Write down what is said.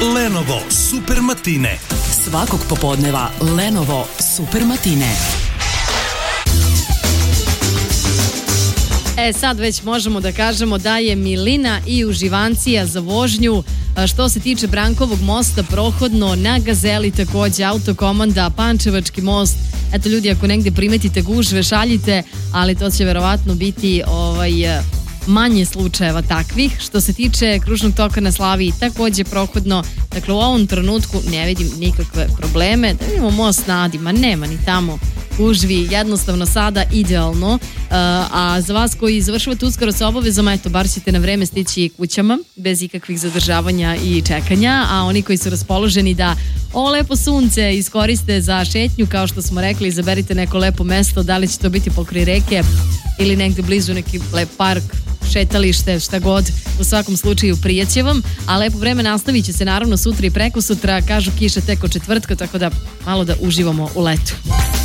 Lenovo Super Matine. Svakog popodneva Lenovo Super Matine. Sad već možemo da kažemo da je milina i uživancija za vožnju. Što se tiče Brankovog mosta, prohodno na Gazeli, takođe Autokomanda, Pančevački most. Eto ljudi, ako negde primetite gužve, šaljite, ali to će verovatno biti manje slučajeva takvih. Što se tiče kružnog toka na Slaviji, takođe prohodno. Dakle, u ovom trenutku ne vidim nikakve probleme. Da vidimo most na Adi, ma nema ni tamo gužvi, jednostavno sada idealno. A za vas koji završavate uskoro sa obavezama, eto, bar ćete na vreme stići kućama, bez ikakvih zadržavanja i čekanja, a oni koji su raspoloženi da ovo lepo sunce iskoriste za šetnju, kao što smo rekli, izaberite neko lepo mesto, da li će to biti pokraj reke ili negde blizu neki lep park, šetalište, šta god, u svakom slučaju prijeće vam, a lepo vreme nastavit će se naravno sutra i preko sutra, kažu kiša tek od četvrtka, tako da malo da uživamo u letu.